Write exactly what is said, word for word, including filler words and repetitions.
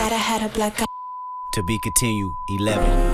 I had a black eye. To be continued, eleven.